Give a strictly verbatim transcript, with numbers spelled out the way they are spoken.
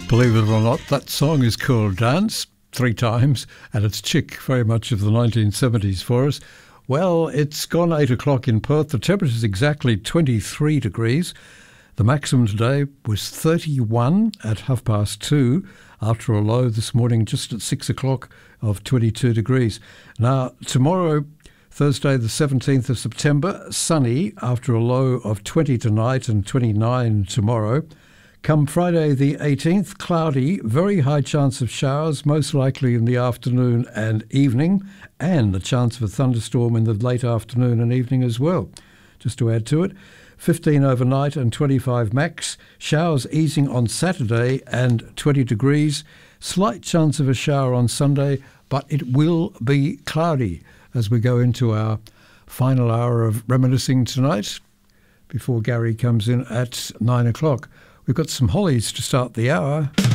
Believe it or not, that song is called Dance three times, and it's Chick, very much of the nineteen seventies for us. Well, it's gone eight o'clock in Perth. The temperature is exactly twenty-three degrees. The maximum today was thirty-one at half past two, after a low this morning just at six o'clock of twenty-two degrees. Now, tomorrow, Thursday the seventeenth of September, sunny after a low of twenty tonight and twenty-nine tomorrow. Come Friday the eighteenth, cloudy, very high chance of showers, most likely in the afternoon and evening, and a chance of a thunderstorm in the late afternoon and evening as well. Just to add to it, fifteen overnight and twenty-five max, showers easing on Saturday and twenty degrees, slight chance of a shower on Sunday, but it will be cloudy as we go into our final hour of reminiscing tonight before Gary comes in at nine o'clock. We've got some Hollies to start the hour.